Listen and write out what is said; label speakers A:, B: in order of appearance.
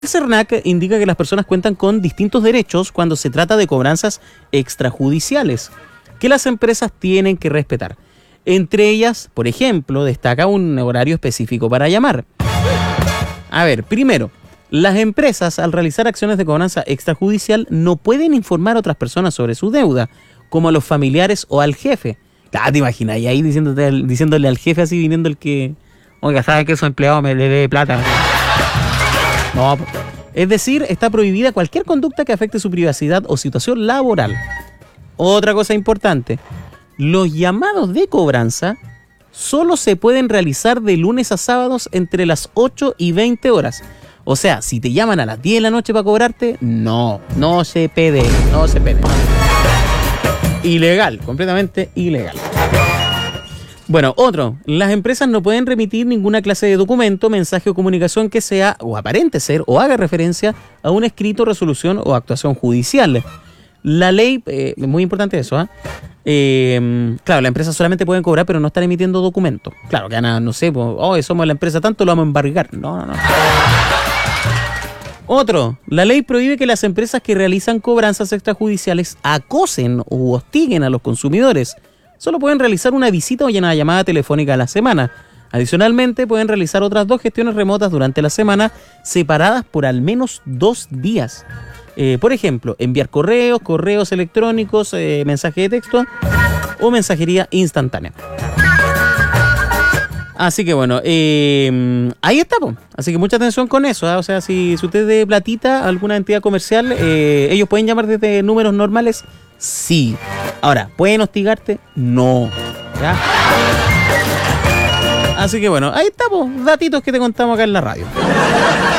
A: El CERNAC indica que las personas cuentan con distintos derechos cuando se trata de cobranzas extrajudiciales que las empresas tienen que respetar. Entre ellas, por ejemplo, destaca un horario específico para llamar. A ver, primero, las empresas al realizar acciones de cobranza extrajudicial no pueden informar a otras personas sobre su deuda, como a los familiares o al jefe. Ah, te imaginas, y ahí diciéndole al jefe así, viniendo el que... Oiga, ¿sabe que su empleado me le dé plata? No, es decir, está prohibida cualquier conducta que afecte su privacidad o situación laboral. Otra cosa importante, los llamados de cobranza solo se pueden realizar de lunes a sábados entre las 8 y 20 horas. O sea, si te llaman a las 10 de la noche para cobrarte, no se puede. Ilegal, completamente ilegal. Bueno, otro, las empresas no pueden remitir ninguna clase de documento, mensaje o comunicación que sea o aparente ser o haga referencia a un escrito, resolución o actuación judicial. La ley, muy importante eso, claro, la empresa solamente pueden cobrar, pero no están emitiendo documentos. Claro, que no sé, somos la empresa tanto, lo vamos a embargar. No. Otro, la ley prohíbe que las empresas que realizan cobranzas extrajudiciales acosen u hostiguen a los consumidores. Solo pueden realizar una visita o una llamada telefónica a la semana. Adicionalmente, pueden realizar otras 2 gestiones remotas durante la semana, separadas por al menos 2 días. Por ejemplo, enviar correos electrónicos, mensaje de texto o mensajería instantánea. Así que bueno, ahí está, po. Así que mucha atención con eso, ¿eh? O sea, si usted de platita, alguna entidad comercial, ellos pueden llamar desde números normales, sí. Ahora, ¿pueden hostigarte? No. ¿Ya? Así que bueno, ahí está, po. Datitos que te contamos acá en la radio.